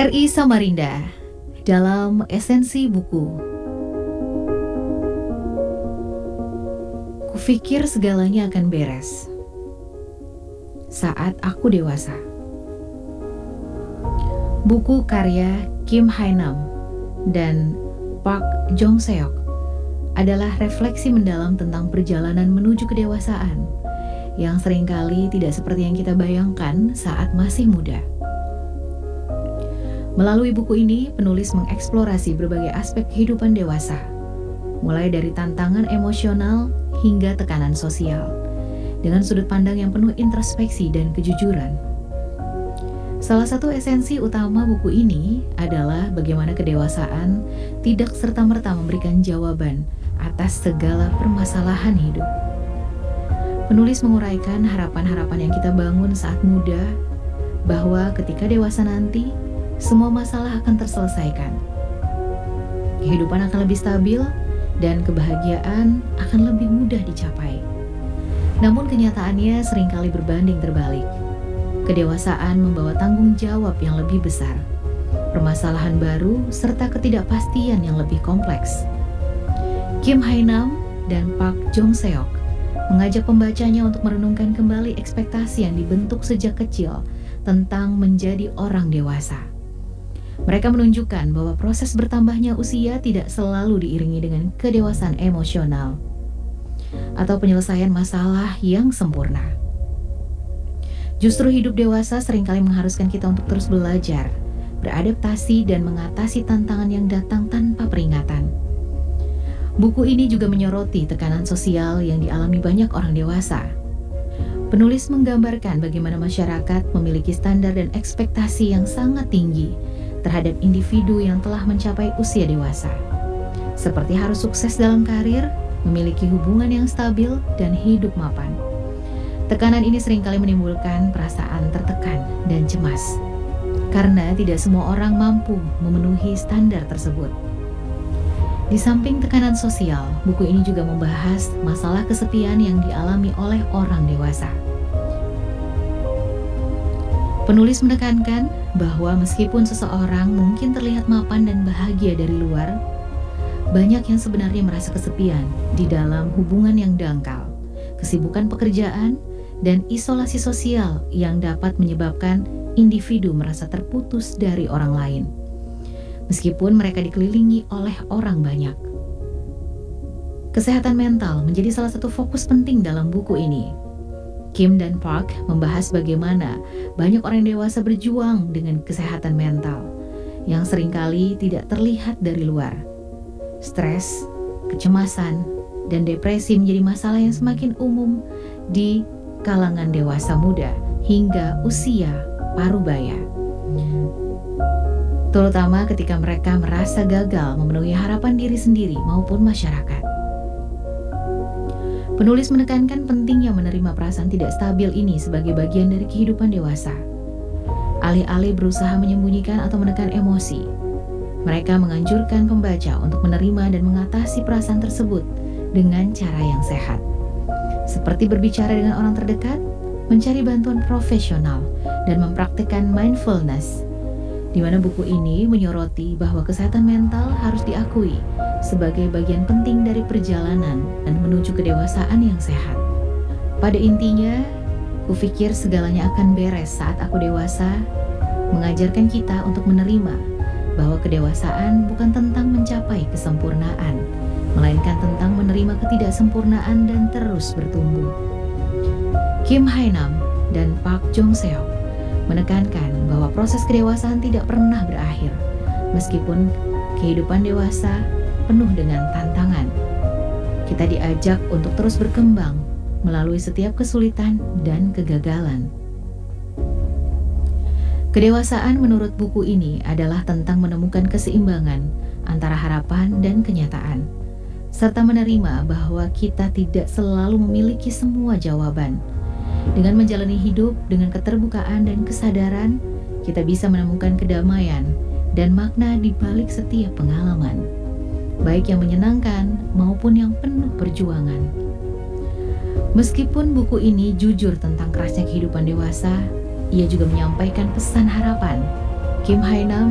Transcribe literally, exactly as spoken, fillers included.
R I Samarinda dalam esensi buku. Kupikir segalanya akan beres saat aku dewasa. Buku karya Kim Hae-nam dan Park Jong-seok adalah refleksi mendalam tentang perjalanan menuju kedewasaan yang seringkali tidak seperti yang kita bayangkan saat masih muda. Melalui buku ini, penulis mengeksplorasi berbagai aspek kehidupan dewasa, mulai dari tantangan emosional hingga tekanan sosial, dengan sudut pandang yang penuh introspeksi dan kejujuran. Salah satu esensi utama buku ini adalah bagaimana kedewasaan tidak serta-merta memberikan jawaban atas segala permasalahan hidup. Penulis menguraikan harapan-harapan yang kita bangun saat muda, bahwa ketika dewasa nanti, semua masalah akan terselesaikan. Kehidupan akan lebih stabil dan kebahagiaan akan lebih mudah dicapai. Namun kenyataannya seringkali berbanding terbalik. Kedewasaan membawa tanggung jawab yang lebih besar, permasalahan baru, serta ketidakpastian yang lebih kompleks. Kim Hae-nam dan Park Jong-seok mengajak pembacanya untuk merenungkan kembali ekspektasi yang dibentuk sejak kecil tentang menjadi orang dewasa. Mereka menunjukkan bahwa proses bertambahnya usia tidak selalu diiringi dengan kedewasaan emosional atau penyelesaian masalah yang sempurna. Justru hidup dewasa seringkali mengharuskan kita untuk terus belajar, beradaptasi, dan mengatasi tantangan yang datang tanpa peringatan. Buku ini juga menyoroti tekanan sosial yang dialami banyak orang dewasa. Penulis menggambarkan bagaimana masyarakat memiliki standar dan ekspektasi yang sangat tinggi terhadap individu yang telah mencapai usia dewasa, seperti harus sukses dalam karir, memiliki hubungan yang stabil, dan hidup mapan. Tekanan ini seringkali menimbulkan perasaan tertekan dan cemas, karena tidak semua orang mampu memenuhi standar tersebut. Di samping tekanan sosial, buku ini juga membahas masalah kesepian yang dialami oleh orang dewasa. Penulis menekankan bahwa meskipun seseorang mungkin terlihat mapan dan bahagia dari luar, banyak yang sebenarnya merasa kesepian di dalam hubungan yang dangkal, kesibukan pekerjaan, dan isolasi sosial yang dapat menyebabkan individu merasa terputus dari orang lain, meskipun mereka dikelilingi oleh orang banyak. Kesehatan mental menjadi salah satu fokus penting dalam buku ini. Kim dan Park membahas bagaimana banyak orang dewasa berjuang dengan kesehatan mental yang seringkali tidak terlihat dari luar. Stres, kecemasan, dan depresi menjadi masalah yang semakin umum di kalangan dewasa muda hingga usia parubaya, terutama ketika mereka merasa gagal memenuhi harapan diri sendiri maupun masyarakat. Penulis menekankan pentingnya menerima perasaan tidak stabil ini sebagai bagian dari kehidupan dewasa. Alih-alih berusaha menyembunyikan atau menekan emosi, mereka menganjurkan pembaca untuk menerima dan mengatasi perasaan tersebut dengan cara yang sehat, seperti berbicara dengan orang terdekat, mencari bantuan profesional, dan mempraktikkan mindfulness, di mana buku ini menyoroti bahwa kesehatan mental harus diakui sebagai bagian penting dari perjalanan dan menuju kedewasaan yang sehat. Pada intinya, kupikir segalanya akan beres saat aku dewasa, mengajarkan kita untuk menerima bahwa kedewasaan bukan tentang mencapai kesempurnaan, melainkan tentang menerima ketidaksempurnaan dan terus bertumbuh. Kim Hae-nam dan Park Jong-seok menekankan bahwa proses kedewasaan tidak pernah berakhir, meskipun kehidupan dewasa penuh dengan tantangan. Kita diajak untuk terus berkembang melalui setiap kesulitan dan kegagalan. Kedewasaan menurut buku ini adalah tentang menemukan keseimbangan antara harapan dan kenyataan, serta menerima bahwa kita tidak selalu memiliki semua jawaban. Dengan menjalani hidup dengan keterbukaan dan kesadaran, kita bisa menemukan kedamaian dan makna di balik setiap pengalaman, baik yang menyenangkan maupun yang penuh perjuangan. Meskipun buku ini jujur tentang kerasnya kehidupan dewasa, ia juga menyampaikan pesan harapan. Kim Hae-nam